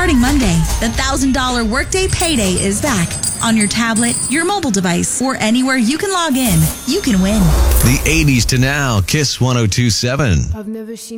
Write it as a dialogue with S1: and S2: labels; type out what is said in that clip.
S1: Starting Monday, the $1,000 Workday Payday is back. On your tablet, your mobile device, or anywhere you can log in, you can win.
S2: The 80s to now, Kiss 102.7.
S3: I've never seen